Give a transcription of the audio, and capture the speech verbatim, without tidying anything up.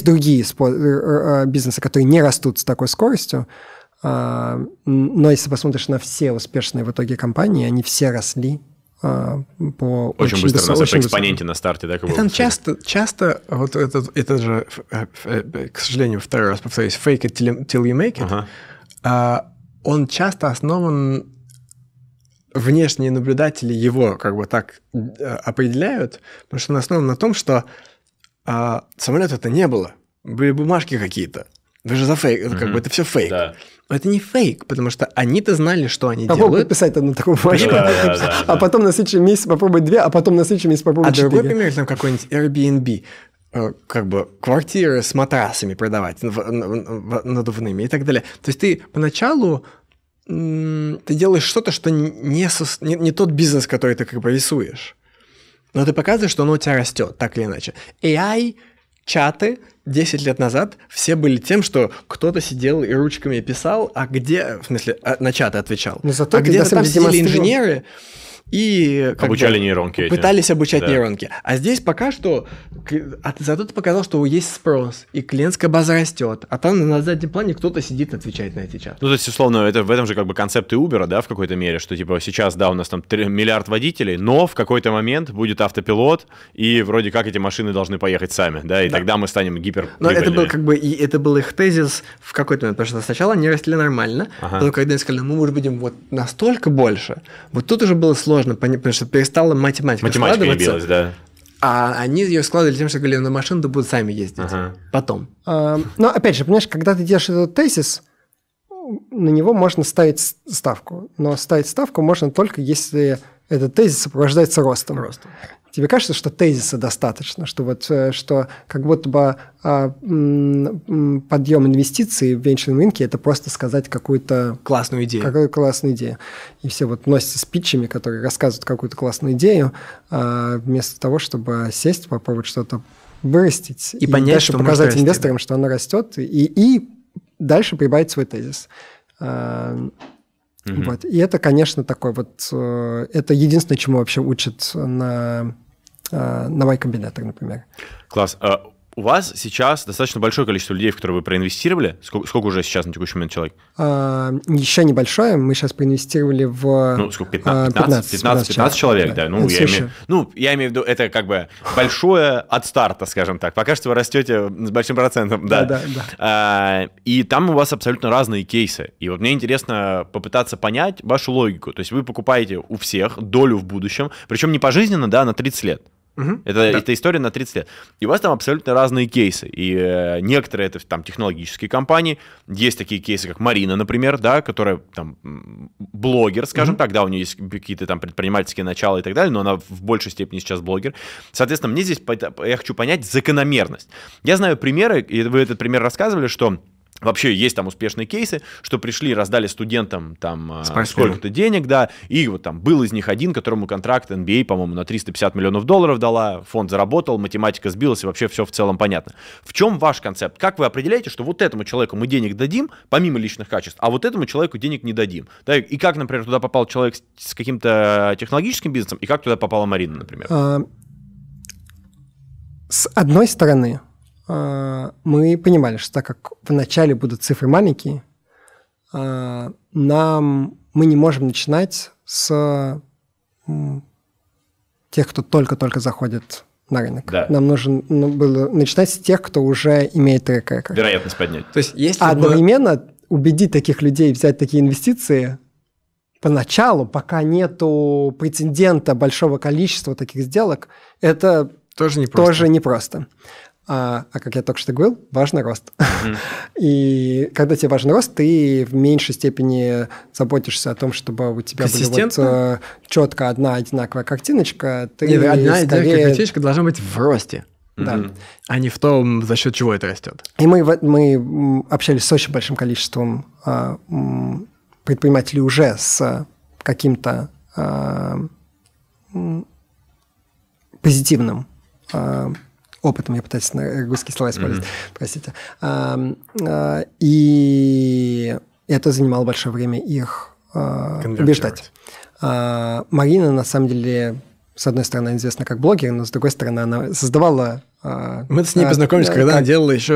другие бизнесы, которые не растут с такой скоростью. Но если посмотришь на все успешные в итоге компании, они все росли по очень, очень быстро, высо- на очень экспоненте на старте. Да, как там часто, часто, вот это, это же, к сожалению, второй раз повторюсь, fake it till, till you make it, Ага. а, он часто основан, внешние наблюдатели его как бы так определяют, потому что он основан на том, что а, самолета-то не было, были бумажки какие-то. Вы же за фейк, mm-hmm. как бы это все фейк. Да. Но это не фейк, потому что они-то знали, что они Попробуй делают. подписать одну такую бумажку, Да, да, да, а да. потом на следующий месяц попробовать две, а потом на следующий месяц А попробовать другой четыре. пример, там какой-нибудь Airbnb, э, как бы квартиры с матрасами продавать в- в- в- надувными и так далее. То есть ты поначалу м, ты делаешь что-то, что не, сос- не, не тот бизнес, который ты как бы рисуешь. Но ты показываешь, что оно у тебя растет, так или иначе. эй ай, чаты десять лет назад все были тем, что кто-то сидел и ручками писал, а где, в смысле, а, на чаты отвечал. Но зато а ты, где-то на там самом деле, сидели демонстрировал. инженеры и как Обучали бы нейронки эти. пытались обучать Да. нейронки. А здесь пока что, к- а ты- зато ты показал, что есть спрос, и клиентская база растет, а там на заднем плане кто-то сидит и отвечает на эти чаты. Ну, то есть, условно, это в этом же как бы концепт и Uber, да, в какой-то мере, что, типа, сейчас, да, у нас там три- миллиард водителей, но в какой-то момент будет автопилот, и вроде как эти машины должны поехать сами, да, и Да. тогда мы станем гипер. Но это был как бы и это был их тезис в какой-то момент, потому что сначала они росли нормально, Ага. но когда они сказали, ну мы уже будем вот настолько больше, вот тут уже было сложно понять, потому что перестала математика, Математика не складываться, билась, да. а они ее складывали тем, что говорили, на машины будут сами ездить. Ага. Потом. А, Но опять же, понимаешь, когда ты делаешь этот тезис, на него можно ставить с- ставку. Но ставить ставку можно только если этот тезис сопровождается ростом. Просто. Тебе кажется, что тезиса достаточно, что вот э, что как будто бы а, м, м, подъем инвестиций в венчурном рынке это просто сказать какую-то Классную идею. какую классную идею. И все вот носятся с питчами, которые рассказывают какую-то классную идею, а, вместо того, чтобы сесть, попробовать что-то вырастить И понять, дальше что может показать расти, инвесторам, да. что оно растет, и, и дальше прибавить свой тезис. А, Мгм. Вот. И это, конечно, такой вот... э, Это единственное, чему вообще учат на, э, на Y-Combinator, например. Класс. А у вас сейчас достаточно большое количество людей, в которые вы проинвестировали. Сколько, сколько уже сейчас на текущий момент человек? А, Еще небольшое. Мы сейчас проинвестировали в... Ну, сколько? а, пятнадцать? пятнадцать, пятнадцать человек, да. Ну, Это я все имею, ну, я имею в виду, это как бы большое от старта, скажем так. Пока что вы растете с большим процентом. Да, Да, да, да. А, и там у вас абсолютно разные кейсы. И вот мне интересно попытаться понять вашу логику. То есть вы покупаете у всех долю в будущем, причем не пожизненно, да, а на тридцать лет. Мгм. Это, это история на тридцать лет. И у вас там абсолютно разные кейсы. И э, некоторые это там технологические компании. Есть такие кейсы, как Марина, например, да, которая там м, блогер, скажем Мгм. так, да, у нее есть какие-то там предпринимательские начала и так далее, но она в большей степени сейчас блогер. Соответственно, мне здесь, по- я хочу понять закономерность. Я знаю примеры, и вы этот пример рассказывали, что вообще есть там успешные кейсы, что пришли, раздали студентам там а, Спортсменам. сколько-то денег, да, и вот там был из них один, которому контракт эн би эй, по-моему, на триста пятьдесят миллионов долларов дала, фонд заработал, математика сбилась, и вообще все в целом понятно. В чем ваш концепт? Как вы определяете, что вот этому человеку мы денег дадим, помимо личных качеств, а вот этому человеку денег не дадим? Да, и как, например, туда попал человек с, с каким-то технологическим бизнесом, и как туда попала Марина, например? А, С одной стороны, а, мы понимали, что так как вначале будут цифры маленькие, а, нам мы не можем начинать с м, тех, кто только-только заходит на рынок. Да. Нам нужно ну, было начинать с тех, кто уже имеет трек-рекорд. Вероятность поднять. То есть, если А бы- одновременно убедить таких людей взять такие инвестиции поначалу, пока нету прецедента большого количества таких сделок, это тоже не просто. тоже непросто. А, а как я только что говорил, важен рост. Мгм. И когда тебе важен рост, ты в меньшей степени заботишься о том, чтобы у тебя была вот, Консистентно? четко одна одинаковая картиночка. Ты Нет, одна скорее- идея картиночка должна быть в росте, Да. Мгм. а не в том, за счет чего это растет. И мы, в- мы м, общались с очень большим количеством а, м, предпринимателей уже с каким-то а, м, позитивным а, опытом. Я пытаюсь на русский слова использовать. Простите. А, а, и это занимало большое время их а, Конвертировать. убеждать. А, Марина, на самом деле, с одной стороны, известна как блогер, но с другой стороны, она создавала... а, Мы с ней а, познакомились, а, когда она как- делала еще